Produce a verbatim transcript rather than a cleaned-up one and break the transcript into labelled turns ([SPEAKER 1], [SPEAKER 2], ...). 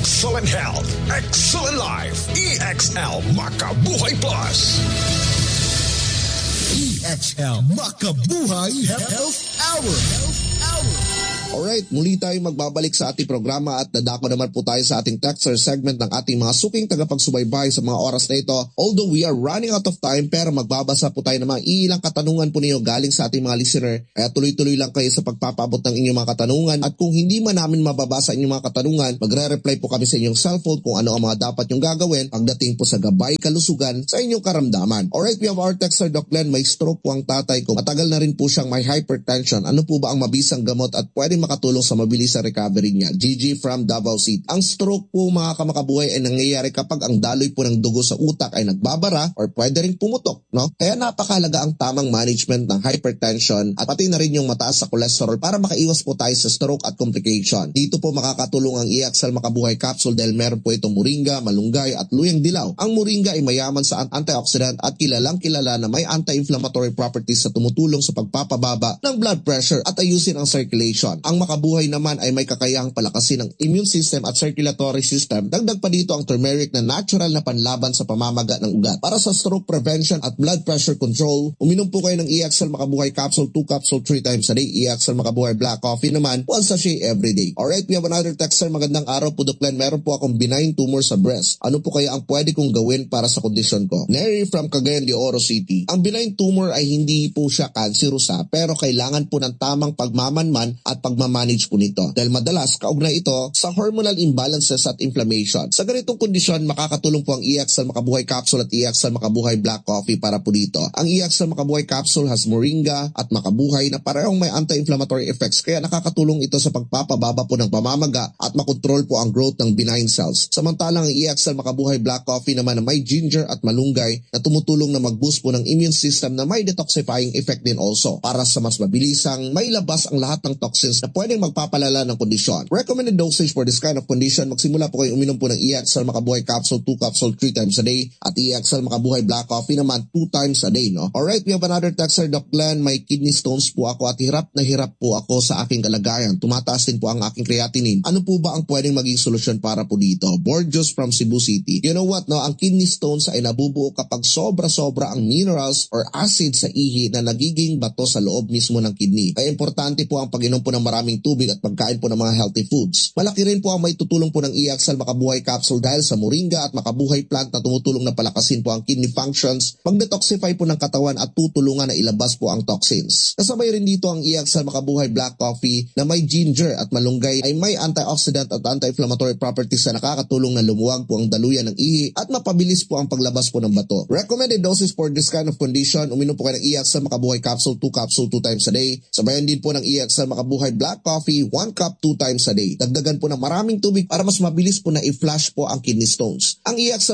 [SPEAKER 1] Excellent health, excellent life. E X L Makabuhay Plus.
[SPEAKER 2] E X L Makabuhay Health Hour. Health Hour.
[SPEAKER 3] Alright, muli tayo magbabalik sa ating programa at dadako naman po tayo sa ating texter segment ng ating mga suking tagapagsubaybay sa mga oras na ito. Although we are running out of time, pero magbabasa po tayo ng mga ilang katanungan po ninyo galing sa ating mga listener. Kaya tuloy-tuloy lang kayo sa pagpapaabot ng inyong mga katanungan. At kung hindi man namin mababasa inyong mga katanungan, magre-reply po kami sa inyong cellphone kung ano ang mga dapat yung gagawin pagdating po sa gabay kalusugan sa inyong karamdaman. Alright, we have our texter, Doc Glenn. May stroke po ang tatay ko. Matagal na rin po siyang may hypertension. Ano po ba ang mabisang gamot at pwede makatulong sa mabilis sa recovery niya? Gigi from Davao City. Ang stroke po, mga kamakabuhay, ay nangyayari kapag ang daloy po ng dugo sa utak ay nagbabara or pwede rin pumutok, no? Kaya napakahalaga ang tamang management ng hypertension at pati na rin yung mataas sa cholesterol para makaiwas po tayo sa stroke at complication. Dito po makakatulong ang E X L Makabuhay Capsule dahil meron po itong moringa, malunggay at luyang dilaw. Ang moringa ay mayaman sa antioxidant at kilalang kilala na may anti-inflammatory properties sa tumutulong sa pagpapababa ng blood pressure at ayusin ang circulation. Ang makabuhay naman ay may kakayahang palakasin ang immune system at circulatory system. Dagdag pa dito ang turmeric na natural na panlaban sa pamamaga ng ugat. Para sa stroke prevention at blood pressure control, uminom po kayo ng E X L Makabuhay Capsule, two capsule three times a day. E X L Makabuhay Black Coffee naman, one sachet every day. Alright, we have another texter. Magandang araw po, Doc Glenn. Meron po akong benign tumor sa breast. Ano po kaya ang pwede kong gawin para sa kondisyon ko? Neri from Cagayan de Oro City. Ang benign tumor ay hindi po siya kanserosa pero kailangan po ng tamang pagmamanman at pagmamanage po nito. Dahil madalas kaugnay ito sa hormonal imbalances at inflammation. Sa ganitong kondisyon, makakatulong po ang E X L Makabuhay Capsule at E X L Makabuhay Black Coffee para po dito. Ang E X L Makabuhay Capsule has moringa at makabuhay na parehong may anti-inflammatory effects kaya nakakatulong ito sa pagpapababa po ng pamamaga at makontrol po ang growth ng benign cells. Samantalang ang E X L Makabuhay Black Coffee naman na may ginger at malunggay na tumutulong na mag-boost po ng immune system na may detoxifying effect din also para sa mas mabilisang may labas ang lahat ng toxins na pwedeng magpapalala ng kondisyon. Recommended dosage for this kind of condition, magsimula po kayo uminom po ng E X L Makabuhay Capsule, two capsule three times a day at E X L Makabuhay Black Coffee naman two times a day, no? Alright, we have another texter, Doc Glenn. May kidney stones po ako at hirap na hirap po ako sa aking kalagayan. Tumataas din po ang aking creatinine. Ano po ba ang pwedeng maging solusyon para po dito? Borgios from Cebu City. You know what, no? Ang kidney stones ay nabubuo kapag sobra-sobra ang minerals or acid sa ihi na nagiging bato sa loob mismo ng kidney. Kaya importante po ang pag-inom po ng maraming tubig at pagkain po ng mga healthy foods. Malaki rin po ang may tutulong po ng E X L Makabuhay Capsule dahil sa moringa at makabuhay plant na tumutulong na palakasin po ang kidney functions, mag-detoxify po ng katawan at tutulungan na ilabas po ang toxins. Kasabay rin dito ang E X L Makabuhay Black Coffee na may ginger at malunggay ay may antioxidant at anti-inflammatory properties na nakakatulong na lumuwag po ang daluyan ng ihi at mapabilis po ang paglabas po ng bato. Recommended doses for this kind of condition, uminom po kayo ng E X L Makabuhay Capsule, two capsule two times a day. Sabayan din po ng E X L Makabuhay Black Coffee, one cup two times a day. Dagdagan po ng maraming tubig para mas mabilis po na i-flush po ang kidney stones. Ang E X L